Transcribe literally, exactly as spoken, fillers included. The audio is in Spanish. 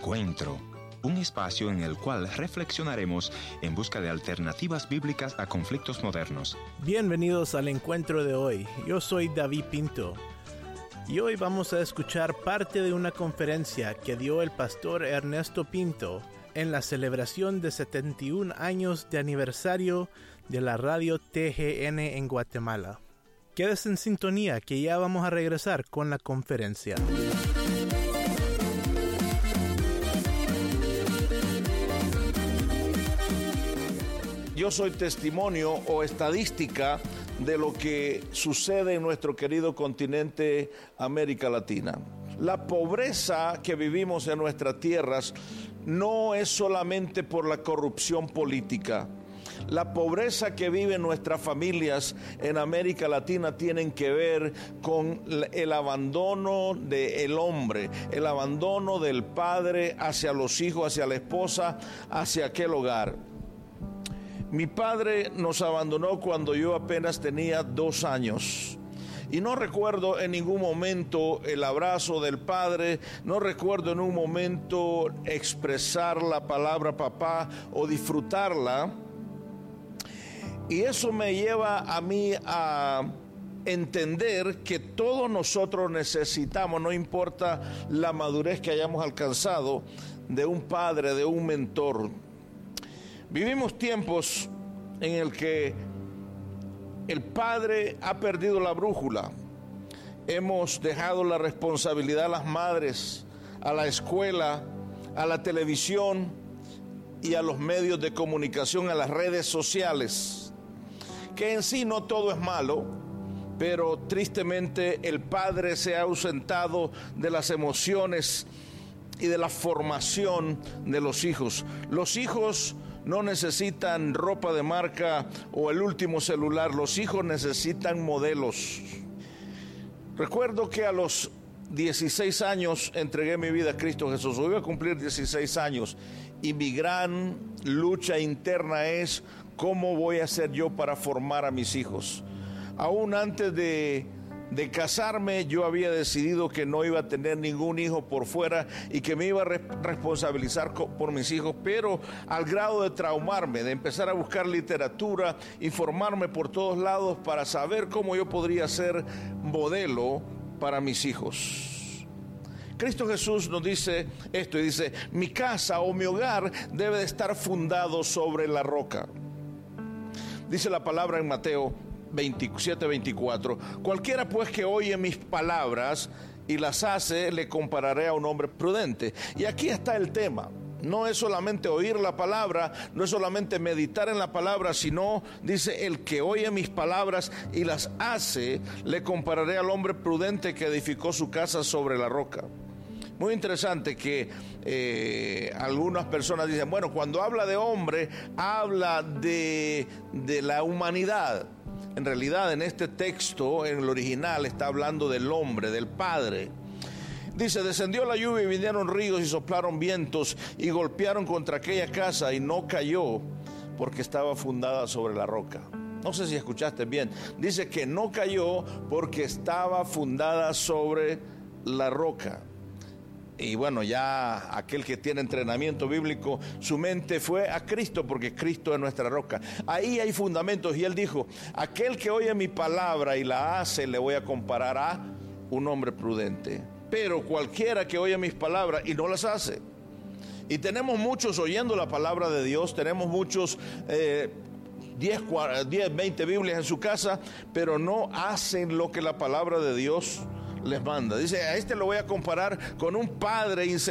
Encuentro, un espacio en el cual reflexionaremos en busca de alternativas bíblicas a conflictos modernos. Bienvenidos al encuentro de hoy. Yo soy David Pinto. Y hoy vamos a escuchar parte de una conferencia que dio el pastor Ernesto Pinto en la celebración de setenta y un años de aniversario de la radio T G N en Guatemala. Quédese en sintonía que ya vamos a regresar con la conferencia. Yo soy testimonio o estadística de lo que sucede en nuestro querido continente América Latina. La pobreza que vivimos en nuestras tierras no es solamente por la corrupción política. La pobreza que viven nuestras familias en América Latina tienen que ver con el abandono del hombre, el abandono del padre hacia los hijos, hacia la esposa, hacia aquel hogar. Mi padre nos abandonó cuando yo apenas tenía dos años. Y no recuerdo en ningún momento el abrazo del padre, no recuerdo en un momento expresar la palabra papá o disfrutarla. Y eso me lleva a mí a entender que todos nosotros necesitamos, no importa la madurez que hayamos alcanzado, de un padre, de un mentor. Vivimos tiempos en el que el padre ha perdido la brújula. Hemos dejado la responsabilidad a las madres, a la escuela, a la televisión y a los medios de comunicación, a las redes sociales. Que en sí no todo es malo, pero tristemente el padre se ha ausentado de las emociones y de la formación de los hijos. Los hijos no necesitan ropa de marca o el último celular, los hijos necesitan modelos. Recuerdo que a los dieciséis años entregué mi vida a Cristo Jesús. Hoy voy a cumplir dieciséis años y mi gran lucha interna es cómo voy a hacer yo para formar a mis hijos. Aún antes de De casarme, yo había decidido que no iba a tener ningún hijo por fuera y que me iba a re- responsabilizar co- por mis hijos, pero al grado de traumarme, de empezar a buscar literatura, informarme por todos lados para saber cómo yo podría ser modelo para mis hijos. Cristo Jesús nos dice esto y dice: mi casa o mi hogar debe de estar fundado sobre la roca. Dice la palabra en Mateo veintisiete veinticuatro: cualquiera pues que oye mis palabras y las hace, le compararé a un hombre prudente. Y aquí está el tema. No es solamente oír la palabra, no es solamente meditar en la palabra, sino, dice, el que oye mis palabras y las hace, le compararé al hombre prudente que edificó su casa sobre la roca. Muy interesante que eh, algunas personas dicen, bueno, cuando habla de hombre, habla de, de la humanidad. En realidad, en este texto, en el original, está hablando del hombre, del Padre. Dice: descendió la lluvia y vinieron ríos y soplaron vientos y golpearon contra aquella casa y no cayó porque estaba fundada sobre la roca. No sé si escuchaste bien. Dice que no cayó porque estaba fundada sobre la roca. Y bueno, ya aquel que tiene entrenamiento bíblico, su mente fue a Cristo, porque Cristo es nuestra roca. Ahí hay fundamentos, y él dijo: aquel que oye mi palabra y la hace, le voy a comparar a un hombre prudente. Pero cualquiera que oye mis palabras y no las hace. Y tenemos muchos oyendo la palabra de Dios, tenemos muchos eh, diez, veinte Biblias en su casa, pero no hacen lo que la palabra de Dios les manda. Dice: a este lo voy a comparar con un padre insensato